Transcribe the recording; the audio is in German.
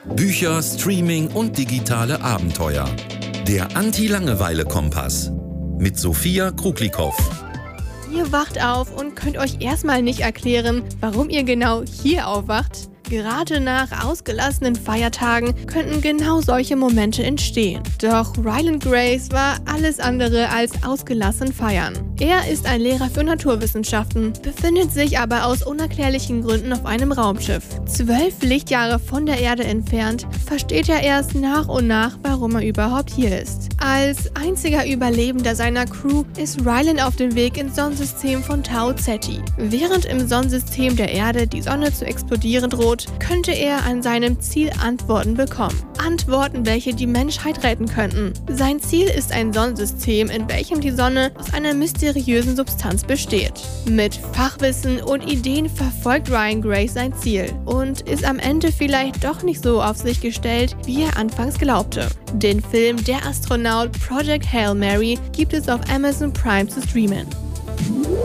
Bücher, Streaming und digitale Abenteuer. Der Anti-Langeweile-Kompass mit Sophia Kruglikow. Ihr wacht auf und könnt euch erstmal nicht erklären, warum ihr genau hier aufwacht. Gerade nach ausgelassenen Feiertagen könnten genau solche Momente entstehen. Doch Ryland Grace war alles andere als ausgelassen feiern. Er ist ein Lehrer für Naturwissenschaften, befindet sich aber aus unerklärlichen Gründen auf einem Raumschiff. 12 Lichtjahre von der Erde entfernt, versteht er erst nach und nach, warum er überhaupt hier ist. Als einziger Überlebender seiner Crew ist Ryland auf dem Weg ins Sonnensystem von Tau Ceti. Während im Sonnensystem der Erde die Sonne zu explodieren droht, könnte er an seinem Ziel Antworten bekommen. Antworten, welche die Menschheit retten könnten. Sein Ziel ist ein Sonnensystem, in welchem die Sonne aus einer mysteriösen Substanz besteht. Mit Fachwissen und Ideen verfolgt Ryan Grace sein Ziel und ist am Ende vielleicht doch nicht so auf sich gestellt, wie er anfangs glaubte. Den Film Der Astronaut Project Hail Mary gibt es auf Amazon Prime zu streamen.